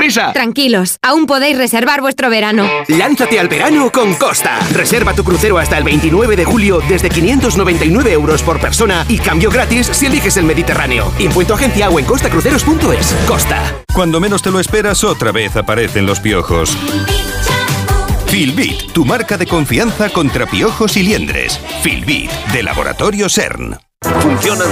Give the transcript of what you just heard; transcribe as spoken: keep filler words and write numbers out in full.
prisa! Tranquilos, aún podéis reservar vuestro verano. Lánzate al verano con Costa. Reserva tu crucero hasta el veintinueve de julio desde quinientos noventa y nueve euros por persona y cambio gratis si eliges el Mediterráneo. Info en tu agencia o en costacruceros punto es. Costa. Cuando menos te lo esperas, otra vez aparecen los piojos. Filbit, tu marca de confianza contra piojos y liendres. Filbit, de Laboratorio S E R N. Funciona